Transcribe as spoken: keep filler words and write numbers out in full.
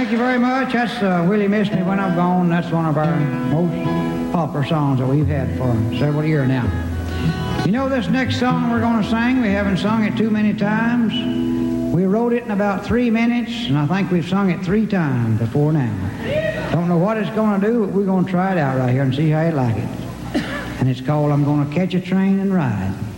thank you very much. That's uh, Willie Miss Me When I'm Gone. That's one of our most popular songs that we've had for several years now. You know this next song we're going to sing, we haven't sung it too many times. We wrote it in about three minutes, and I think we've sung it three times before now. Don't know what it's going to do, but we're going to try it out right here and see how you like it. And it's called I'm Gonna Catch a Train and Ride.